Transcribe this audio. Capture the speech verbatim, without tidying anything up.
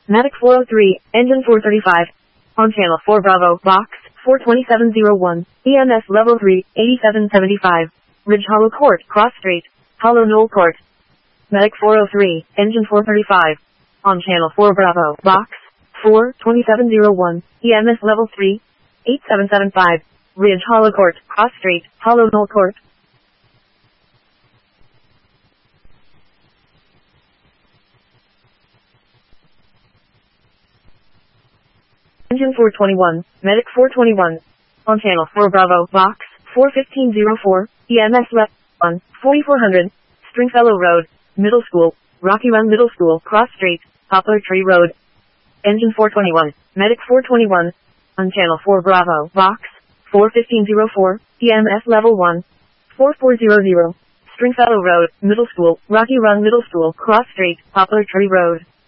Medic four oh three, engine four thirty-five. On channel four Bravo, box four twenty-seven oh one, E M S level three, eighty-seven seventy-five. Ridge Hollow Court, Cross Street, Hollow Knoll Court. Medic four oh three, engine four thirty-five. On channel four Bravo, box four twenty-seven oh one, E M S level three, eighty-seven seventy-five. Ridge Hollow Court, Cross Street, Hollow Knoll Court. Engine four twenty-one, Medic four twenty-one. On channel four Bravo, box four fifteen oh four, E M S left one, forty-four hundred, Stringfellow Road, Middle School, Rocky Run Middle School, Cross Street, Poplar Tree Road. Engine four twenty-one, Medic four twenty-one. On channel four Bravo, box four fifteen oh four, E M S level one, forty-four hundred, Stringfellow Road, Middle School, Rocky Run Middle School, Cross Street, Poplar Tree Road.